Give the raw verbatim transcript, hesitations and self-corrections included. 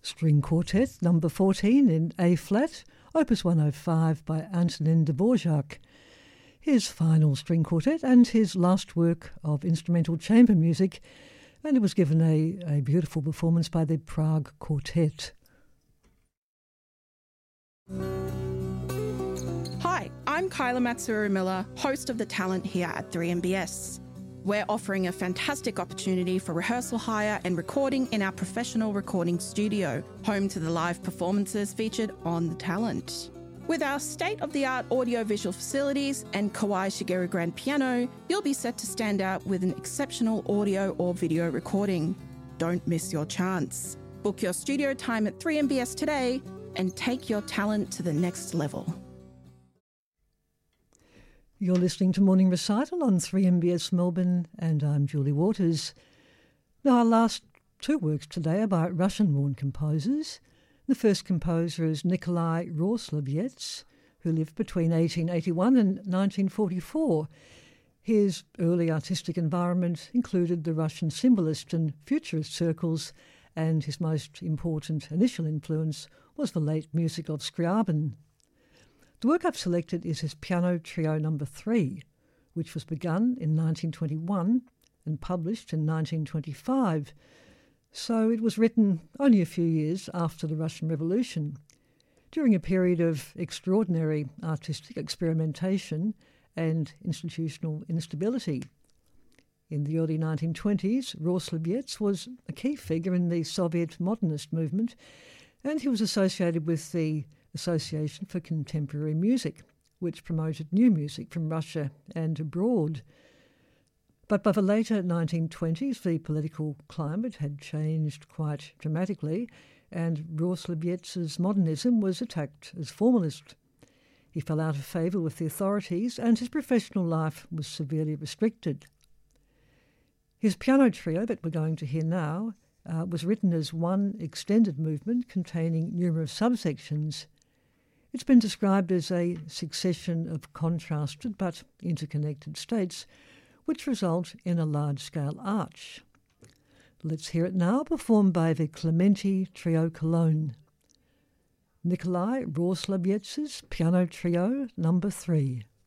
String Quartet number fourteen in A-flat, opus one oh five by Antonin Dvorak. His final string quartet and his last work of instrumental chamber music, and it was given a, a beautiful performance by the Prague Quartet. Hi, I'm Kyla Matsuru-Miller, host of The Talent here at three M B S. We're offering a fantastic opportunity for rehearsal hire and recording in our professional recording studio, home to the live performances featured on The Talent. With our state-of-the-art audio-visual facilities and Kawai Shigeru grand piano, you'll be set to stand out with an exceptional audio or video recording. Don't miss your chance. Book your studio time at three M B S today and take your talent to the next level. You're listening to Morning Recital on three M B S Melbourne, and I'm Julie Waters. Now, our last two works today are by Russian-born composers. The first composer is Nikolai Roslobets, who lived between eighteen eighty-one and nineteen forty-four. His early artistic environment included the Russian symbolist and futurist circles, and his most important initial influence was the late music of Scriabin. The work I've selected is his Piano Trio number three, which was begun in nineteen twenty-one and published in nineteen twenty-five. So it was written only a few years after the Russian Revolution, during a period of extraordinary artistic experimentation and institutional instability. In the early nineteen twenties, Roslobets was a key figure in the Soviet modernist movement, and he was associated with the Association for Contemporary Music, which promoted new music from Russia and abroad. But by the later nineteen twenties, the political climate had changed quite dramatically, and Roslobets' modernism was attacked as formalist. He fell out of favour with the authorities, and his professional life was severely restricted. His piano trio that we're going to hear now uh, was written as one extended movement containing numerous subsections. It's been described as a succession of contrasted but interconnected states which result in a large-scale arch. Let's hear it now, performed by the Clementi Trio Cologne. Nikolai Roslobets' Piano Trio number three.